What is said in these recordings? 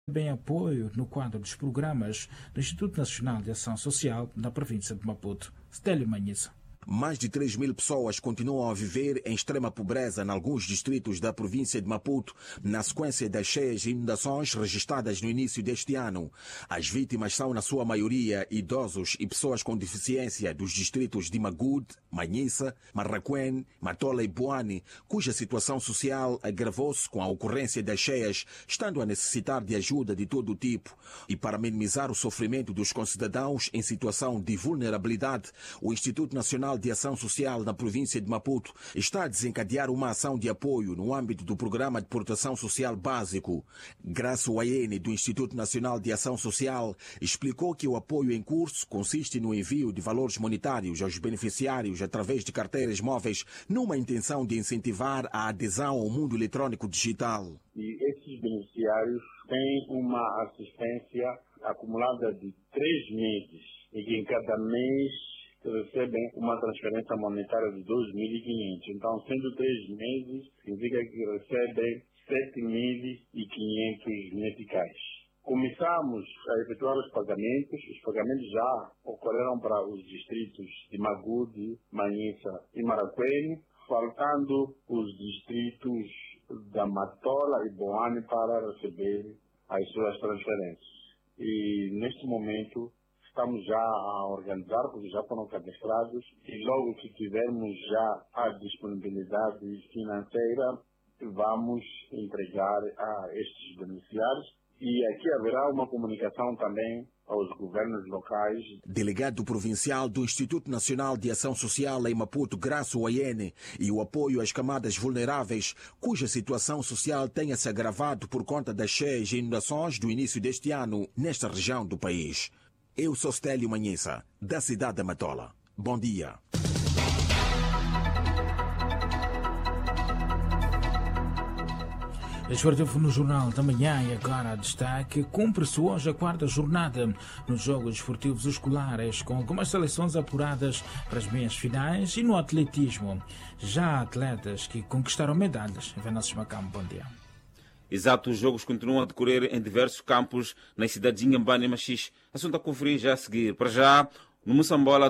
Bem apoio no quadro dos programas do Instituto Nacional de Ação Social na província de Maputo. Stélio Manhissa. Mais de 3.000 pessoas continuam a viver em extrema pobreza em alguns distritos da província de Maputo, na sequência das cheias e inundações registradas no início deste ano. As vítimas são, na sua maioria, idosos e pessoas com deficiência dos distritos de Magude, Manhissa, Marraquém, Matola e Boane, cuja situação social agravou-se com a ocorrência das cheias, estando a necessitar de ajuda de todo o tipo. E para minimizar o sofrimento dos concidadãos em situação de vulnerabilidade, o Instituto Nacional de Ação Social na província de Maputo está a desencadear uma ação de apoio no âmbito do Programa de Proteção Social Básico. Graça Wayene, do Instituto Nacional de Ação Social, explicou que o apoio em curso consiste no envio de valores monetários aos beneficiários através de carteiras móveis, numa intenção de incentivar a adesão ao mundo eletrônico digital. E esses beneficiários têm uma assistência acumulada de 3 meses, e que em cada mês recebem uma transferência monetária de 2.500. Então, sendo 3 meses, significa que recebem 7.500 meticais. Começamos a efetuar os pagamentos já ocorreram para os distritos de Magude, Manhissa e Marraquém, faltando os distritos da Matola e Boane para receber as suas transferências. E, neste momento, estamos já a organizar, porque já foram cadastrados, e logo que tivermos já a disponibilidade financeira, vamos entregar a estes beneficiários. E aqui haverá uma comunicação também aos governos locais. Delegado provincial do Instituto Nacional de Ação Social em Maputo, Graça Wayene, e o apoio às camadas vulneráveis, cuja situação social tenha se agravado por conta das cheias e inundações do início deste ano nesta região do país. Eu sou Stélio Manhissa, da cidade de Matola. Bom dia. Esportivo no Jornal da Manhã e agora destaque. Cumpre-se hoje a 4ª jornada nos Jogos Esportivos Escolares, com algumas seleções apuradas para as meias finais, e no atletismo já há atletas que conquistaram medalhas. Venâncio Macambo, bom dia. Exato, os jogos continuam a decorrer em diversos campos nas cidades de Inhambane e Machixe. Assunto a conferir já a seguir. Para já, no Moçambola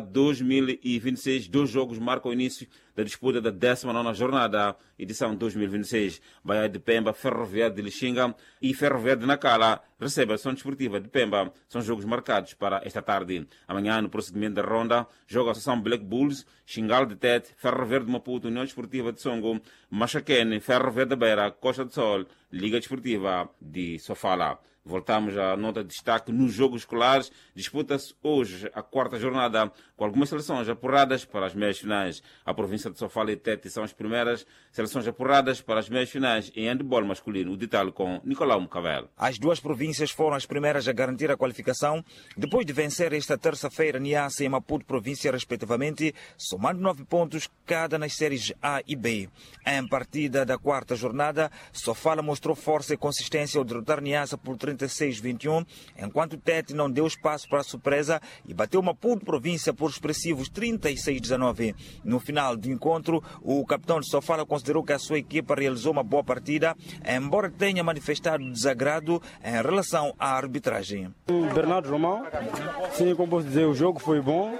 2026, 2 jogos marcam o início da disputa da 19ª jornada, edição 2026. Baía de Pemba, Ferroviário de Lixinga e Ferroviário de Nacala recebe a Ação Desportiva de Pemba. São jogos marcados para esta tarde. Amanhã, no procedimento da ronda, joga a Associação Black Bulls, Xingal de Tete, Ferroviário de Maputo, União Desportiva de Songo, Machaquene, Ferroviário da Beira, Costa do Sol, Liga Desportiva de Sofala. Voltamos à nota de destaque nos jogos escolares. Disputa-se hoje a 4ª jornada, com algumas seleções apuradas para as meias finais. A província de Sofala e Tete são as primeiras seleções apuradas para as meias finais em handebol masculino. O detalhe com Nicolau Mucavel. As duas províncias foram as primeiras a garantir a qualificação, depois de vencer esta terça-feira Niassa e Maputo província, respectivamente, somando 9 pontos cada nas séries A e B. Em partida da 4ª jornada, Sofala mostrou força e consistência ao derrotar Niassa por 36-21, enquanto Tete não deu espaço para a surpresa e bateu Maputo província por expressivos 36-19. No final do encontro, o capitão de Sofala considerou que a sua equipa realizou uma boa partida, embora tenha manifestado desagrado em relação à arbitragem. Bernardo Romão, sim, como posso dizer, o jogo foi bom,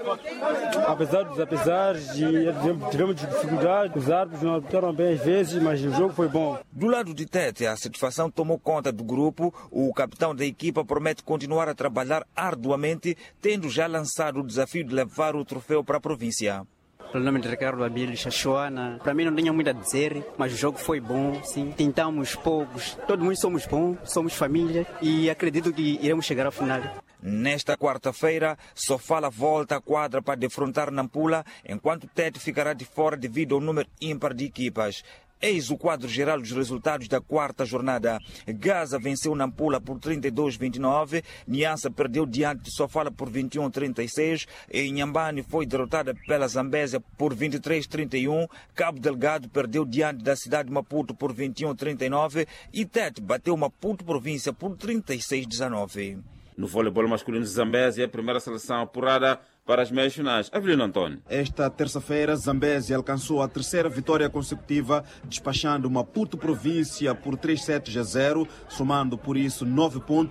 apesar dos apesares, tivemos dificuldade, os árbitros não arbitraram bem às vezes, mas o jogo foi bom. Do lado de Tete, a satisfação tomou conta do grupo. O capitão da equipa promete continuar a trabalhar arduamente, tendo já lançado o desafio de levar o troféu para a província. O nome de Ricardo Abílio Chachuana. Para mim não tenho muito a dizer, mas o jogo foi bom, sim. Tentamos poucos, todo mundo somos bons, somos família e acredito que iremos chegar ao final. Nesta quarta-feira, Sofala volta à quadra para defrontar Nampula, enquanto Tete ficará de fora devido ao número ímpar de equipas. Eis o quadro geral dos resultados da 4ª jornada. Gaza venceu Nampula por 32-29, Niassa perdeu diante de Sofala por 21-36, e Inhambane foi derrotada pela Zambésia por 23-31, Cabo Delgado perdeu diante da cidade de Maputo por 21-39 e Tete bateu Maputo província por 36-19. No voleibol masculino de Zambésia, a primeira seleção apurada para as meias finais. Avelino Antônio. Esta terça-feira, Zambésia alcançou a terceira vitória consecutiva, despachando Maputo Província por 3 sets a 0, somando por isso 9 pontos.